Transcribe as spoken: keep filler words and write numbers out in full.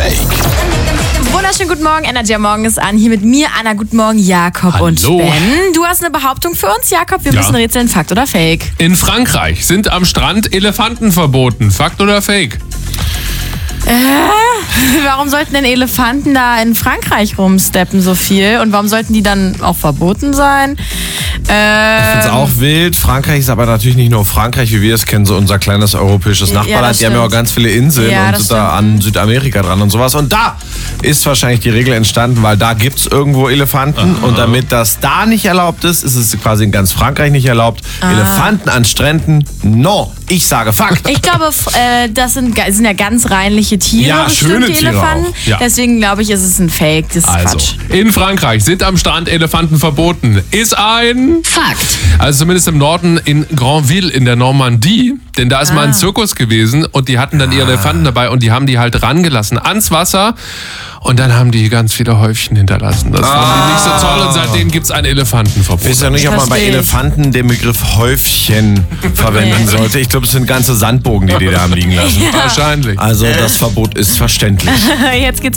Fake? Wunderschönen guten Morgen, Energy am Morgen ist an. Hier mit mir, Anna. Guten Morgen, Jakob Hallo. und Ben. Du hast eine Behauptung für uns, Jakob? Wir Ja. müssen rätseln, Fakt oder Fake? In Frankreich sind am Strand Elefanten verboten. Fakt oder Fake? Äh, warum sollten denn Elefanten da in Frankreich rumsteppen so viel? Und warum sollten die dann auch verboten sein? Äh, Ich finde es auch wild. Frankreich ist aber natürlich nicht nur Frankreich, wie wir es kennen, so unser kleines europäisches Ja, Nachbarland. das Die haben ja auch stimmt. ganz viele Inseln Ja, und das sind da an Südamerika dran und sowas. Und da ist wahrscheinlich die Regel entstanden, weil da gibt es irgendwo Elefanten. Aha. Und damit das da nicht erlaubt ist, ist es quasi in ganz Frankreich nicht erlaubt. Ah. Elefanten an Stränden, no. Ich sage Fakt. Ich glaube, f- äh, das sind, ga- sind ja ganz reinliche Tiere, Ja, bestimmt, schöne die Tiere Elefanten. auch. Ja. Deswegen glaube ich, ist es ein Fake. Das ist Also, Quatsch. in Frankreich sind am Strand Elefanten verboten. Ist ein... Fakt. Also zumindest im Norden in Granville in der Normandie. Denn da ist mal ein Zirkus gewesen und die hatten dann ihre Elefanten dabei und die haben die halt rangelassen ans Wasser. Und dann haben die ganz viele Häufchen hinterlassen. Das fanden die nicht so toll und seitdem gibt es ein Elefantenverbot. Ich weiß ja nicht, ob man bei Verstehe ich. Elefanten den Begriff Häufchen verwenden Nee. sollte. Ich glaube, es sind ganze Sandbogen, die die da haben liegen lassen. Wahrscheinlich. Also das Verbot ist verständlich. Jetzt geht's